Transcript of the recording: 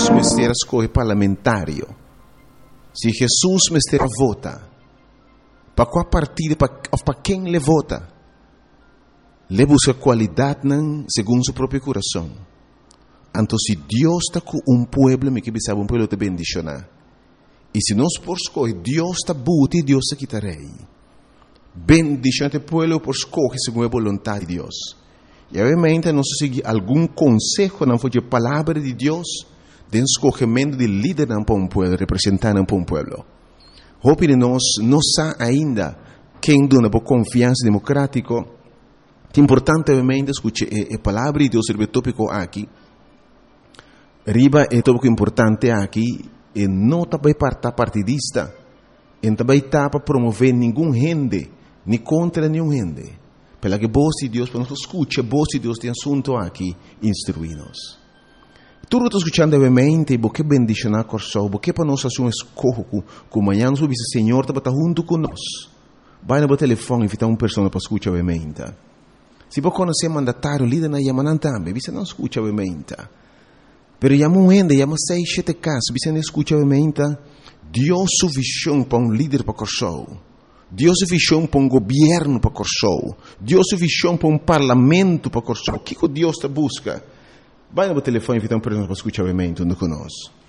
Jesus me será escolher parlamentário, se Jesus me será vota, para qual partido, para quem le vota, le busca qualidade segundo seu próprio coração. Então, se Deus está com pueblo, me que sabe pueblo te bendicionar. E se nós por escolher, Deus está buti, Deus está quitarei. Bendicionate pueblo por escolher segundo a vontade de Deus. E obviamente nós seguimos algum conselho não foi a palavra de Deus, de escolhimento de líder para um pueblo, representante para um pueblo. Hope de nós não sabe ainda quem dona por confiança democrática. É importante obviamente escutar a palavra de Deus sobre o tópico aqui. Riba é tópico importante aqui, e não também partidista, e também está para promover nenhum gente, nem contra nenhum gente. Pela que voz de Deus, quando escuta a voz de Deus tem assunto aqui, instrui-nos. Tudo está escutando obviamente, porque bendicionar coração, porque para nós fazer um escorro, como amanhã nós vamos dizer, Senhor, está junto conosco. Vai no telefone e invitar uma pessoa para escutar obviamente. Se você conhecer mandatário, líder na Yamanan também, você não escuta obviamente. Pero llama um gente, llama 6, 7 casos, você não escuta obviamente. Deus sua visão para um líder para coração. Deus sua visão para um governo para coração. Deus sua visão para um parlamento para coração. O que Deus te busca? Vai no telefone e invitar uma pessoa para escutar obviamente conosco.